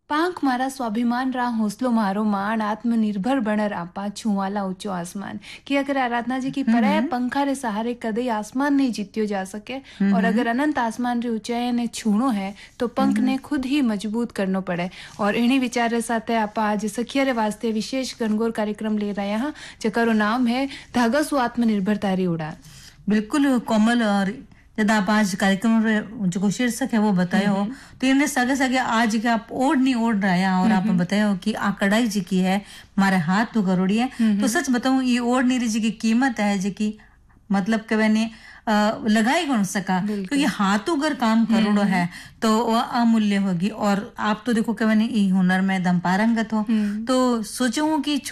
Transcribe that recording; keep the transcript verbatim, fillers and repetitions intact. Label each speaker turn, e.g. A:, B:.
A: પાંખ મારા સ્વાભિમાન રા हौसलो मारो मान आत्मनिर्भर बनर आपा छुवाला ऊंचो आसमान कि अगर आराधना जी की परय पंखा रे सहारे कदे आसमान नहीं जीत्यो जा सके और अगर अनंत आसमान रे ऊंचाई ने छूनो है तो पंख ने खुद ही मजबूत करनो पड़े। और इन्हीं विचार रे साथे आपा आज सखिया रे वास्ते विशेष गणगौर कार्यक्रम ले रहे हैं जकरो नाम है धागा सु आत्मनिर्भरता री उड़ान।
B: बिल्कुल कोमल, और जब आप आज कार्यक्रम में जो शीर्षक है वो बताए हो तो इन्हें सगे सगे आज के आप ओढ़ नहीं ओढ़ रहा है और आप बताए हो कि आ कढ़ाई जी की है हमारे हाथ तो करोड़ी है। तो सच बताऊं ये ओढ़ नीरी जी की कीमत है जी की मतलब के मैंने लगाई कौन सका क्योंकि तो हाथों अगर काम करोड़ो है तो वह अमूल्य होगी। और आप तो देखो कि मैंने ये हुनर में दम पारंगत हो तो सोचूं कि